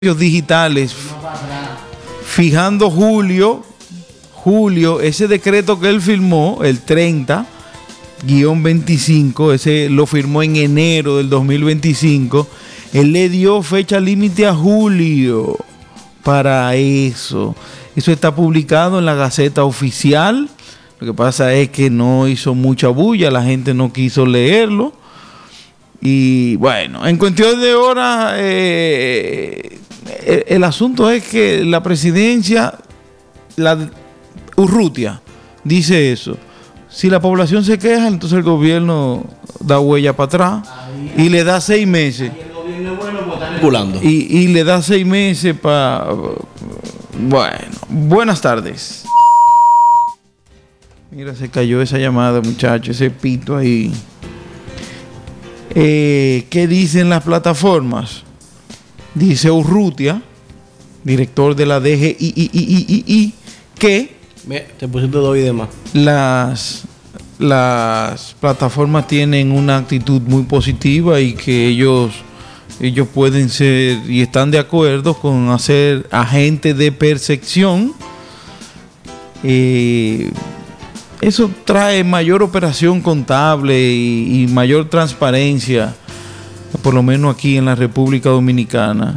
digitales, fijando julio, ese decreto que él firmó, el 30-25, ese lo firmó en enero del 2025, él le dio fecha límite a julio para eso. Eso está publicado en la Gaceta Oficial. Lo que pasa es que no hizo mucha bulla, la gente no quiso leerlo. Y bueno, en cuestión de horas, el asunto es que la presidencia, Urrutia, dice eso. Si la población se queja, entonces el gobierno da huella para atrás y le da 6 meses. Y le da 6 meses para... Bueno, buenas tardes. Mira, se cayó esa llamada, muchacho, ese pito ahí. ¿Qué dicen las plataformas? Dice Urrutia, director de la DGI, que te pusiste 2 y demás. Las plataformas tienen una actitud muy positiva y que ellos pueden ser y están de acuerdo con hacer agentes de percepción. Eso trae mayor operación contable y mayor transparencia, por lo menos aquí en la República Dominicana.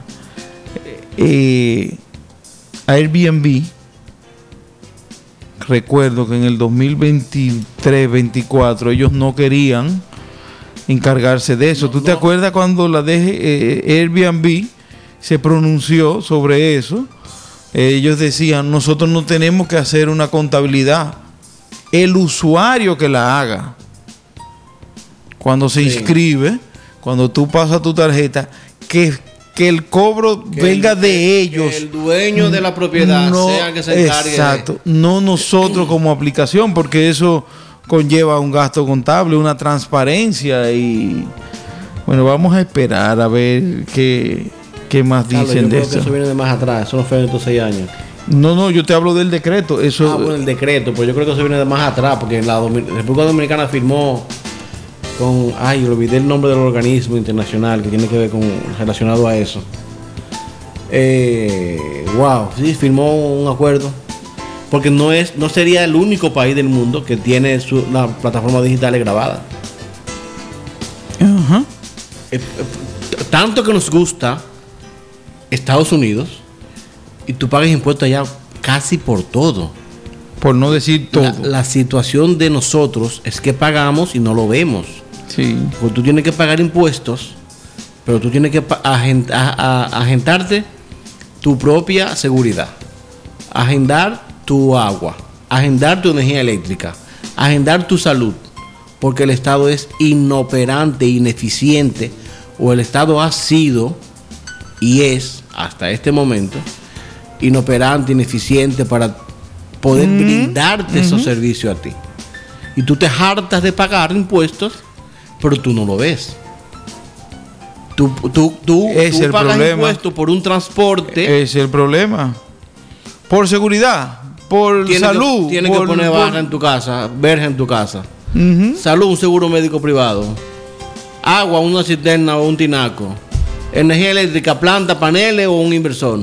Airbnb, recuerdo que en el 2023-24 ellos no querían encargarse de eso. ¿Tú te acuerdas cuando la Airbnb se pronunció sobre eso? Ellos decían, nosotros no tenemos que hacer una contabilidad. El usuario que la haga. Cuando se inscribe, cuando tú pasas tu tarjeta, que el cobro venga de ellos. Que el dueño de la propiedad sea el que se encargue. Exacto. No nosotros como aplicación, porque eso conlleva un gasto contable, una transparencia y... Bueno, vamos a esperar a ver qué más dicen de eso. Yo creo que eso viene de más atrás. Eso no fue en estos 6 años. No, yo te hablo del decreto. Eso... bueno, el decreto, pues yo creo que eso viene de más atrás, porque la República Dominicana firmó con... olvidé el nombre del organismo internacional que tiene que ver con relacionado a eso. Sí, firmó un acuerdo, porque no sería el único país del mundo que tiene la plataforma digital grabada. Uh-huh. Tanto que nos gusta Estados Unidos. Y tú pagas impuestos allá casi por todo. Por no decir todo. La situación de nosotros es que pagamos y no lo vemos. Sí. Porque tú tienes que pagar impuestos, pero tú tienes que agendarte tu propia seguridad, agendar tu agua, agendar tu energía eléctrica, agendar tu salud, porque el Estado es inoperante, ineficiente, o el Estado ha sido y es hasta este momento inoperante, ineficiente para poder brindarte esos servicios a ti. Y tú te hartas de pagar impuestos, pero tú no lo ves. Tú pagas impuestos por un transporte. Es el problema. Por seguridad, por salud. Tienes que poner barra en tu casa, verja en tu casa. Salud, un seguro médico privado. Agua, una cisterna o un tinaco. Energía eléctrica, planta, paneles o un inversor.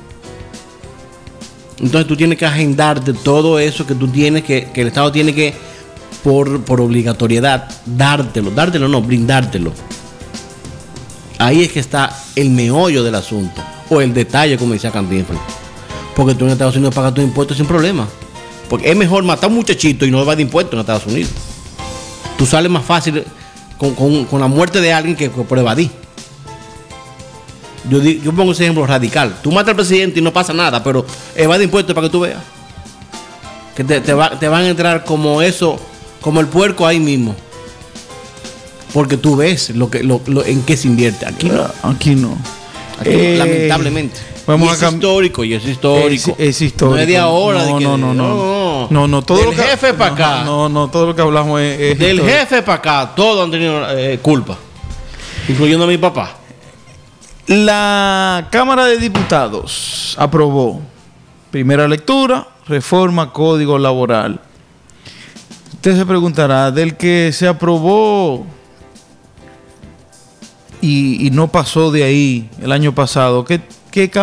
Entonces tú tienes que agendarte todo eso que tú tienes que el Estado tiene que por obligatoriedad brindártelo. Ahí es que está el meollo del asunto, o el detalle, como decía Cantinflas. Porque tú en Estados Unidos pagas tus impuestos sin problema, porque es mejor matar a un muchachito y no evadir impuestos en Estados Unidos. Tú sales más fácil con la muerte de alguien que por evadir. Yo pongo ese ejemplo radical. Tú matas al presidente y no pasa nada, pero evade impuestos para que tú veas. Que te van a entrar como eso, como el puerco ahí mismo. Porque tú ves en qué se invierte. Aquí no. Aquí no. Lamentablemente. Es histórico. Es histórico. No es de ahora. No. Todo del jefe para acá. No, todo lo que hablamos es del jefe para acá. Todos han tenido culpa. Incluyendo a mi papá. La Cámara de Diputados aprobó primera lectura, reforma Código Laboral. Usted se preguntará, del que se aprobó y no pasó de ahí el año pasado, ¿qué que